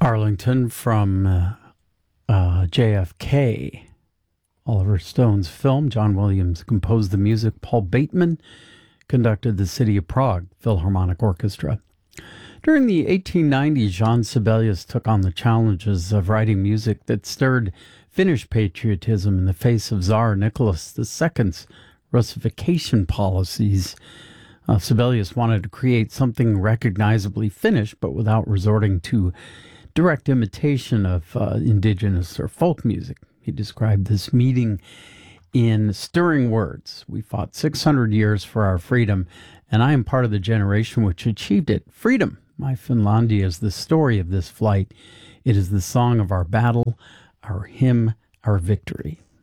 Arlington from JFK, Oliver Stone's film. John Williams composed the music. Paul Bateman conducted the City of Prague Philharmonic Orchestra. During the 1890s, Jean Sibelius took on the challenges of writing music that stirred Finnish patriotism in the face of Tsar Nicholas II's Russification policies. Sibelius wanted to create something recognizably Finnish, but without resorting to direct imitation of indigenous or folk music. He described this meeting in stirring words. We fought 600 years for our freedom, and I am part of the generation which achieved it. Freedom, my Finlandia, is the story of this flight. It is the song of our battle, our hymn, our victory.